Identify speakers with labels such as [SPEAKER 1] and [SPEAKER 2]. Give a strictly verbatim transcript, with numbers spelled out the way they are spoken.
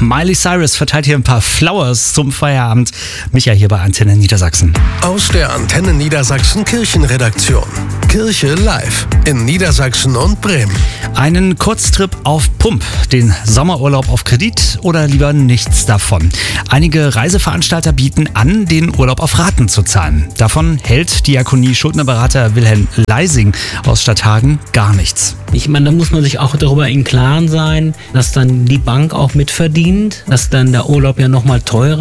[SPEAKER 1] Miley Cyrus verteilt hier ein paar Flowers zum Feierabend. Micha hier bei Antenne Niedersachsen.
[SPEAKER 2] Aus der Antenne Niedersachsen Kirchenredaktion. Kirche live in Niedersachsen und Bremen.
[SPEAKER 1] Einen Kurztrip auf Pump, den Sommerurlaub auf Kredit oder lieber nichts davon. Einige Reiseveranstalter bieten an, den Urlaub auf Raten zu zahlen. Davon hält Diakonie-Schuldnerberater Wilhelm Leising aus Stadthagen gar nichts.
[SPEAKER 3] Ich meine, da muss man sich auch darüber im Klaren sein, dass dann die Bank auch mitverdient, dass dann der Urlaub ja nochmal teurer